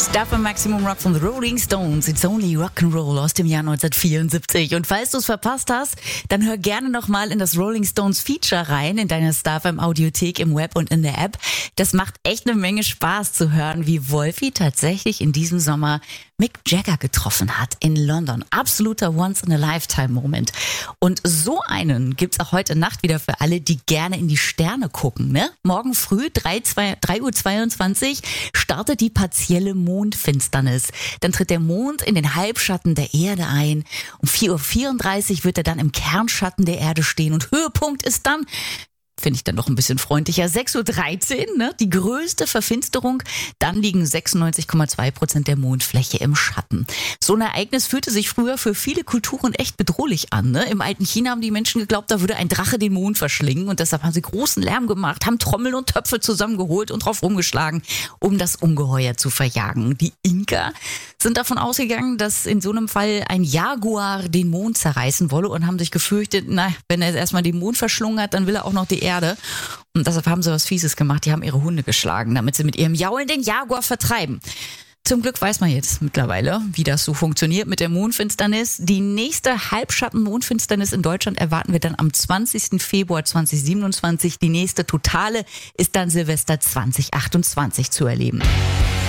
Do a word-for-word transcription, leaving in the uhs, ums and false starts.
Stuff im Maximum Rock von The Rolling Stones. It's Only Rock'n'Roll aus dem Jahr neunzehnhundertvierundsiebzig. Und falls du es verpasst hast, dann hör gerne nochmal in das Rolling Stones Feature rein, in deiner Stuff im Audiothek, im Web und in der App. Das macht echt eine Menge Spaß zu hören, wie Wolfi tatsächlich in diesem Sommer Mick Jagger getroffen hat in London. Absoluter Once-in-a-Lifetime-Moment. Und so einen gibt's auch heute Nacht wieder für alle, die gerne in die Sterne gucken. Ne? Morgen früh, drei Uhr zweiundzwanzig, startet die partielle Mondfinsternis. Dann tritt der Mond in den Halbschatten der Erde ein. Um vier Uhr vierunddreißig wird er dann im Kernschatten der Erde stehen. Und Höhepunkt ist dann, finde ich dann doch ein bisschen freundlicher, sechs Uhr dreizehn, ne? Die größte Verfinsterung. Dann liegen sechsundneunzig Komma zwei Prozent der Mondfläche im Schatten. So ein Ereignis fühlte sich früher für viele Kulturen echt bedrohlich an. Ne? Im alten China haben die Menschen geglaubt, da würde ein Drache den Mond verschlingen. Und deshalb haben sie großen Lärm gemacht, haben Trommeln und Töpfe zusammengeholt und drauf rumgeschlagen, um das Ungeheuer zu verjagen. Die Inka sind davon ausgegangen, dass in so einem Fall ein Jaguar den Mond zerreißen wolle und haben sich gefürchtet, na, wenn er erstmal den Mond verschlungen hat, dann will er auch noch die Erde. Und deshalb haben sie was Fieses gemacht. Die haben ihre Hunde geschlagen, damit sie mit ihrem Jaulen den Jaguar vertreiben. Zum Glück weiß man jetzt mittlerweile, wie das so funktioniert mit der Mondfinsternis. Die nächste Halbschatten-Mondfinsternis in Deutschland erwarten wir dann am zwanzigsten Februar zweitausendsiebenundzwanzig. Die nächste totale ist dann Silvester zweitausendachtundzwanzig zu erleben.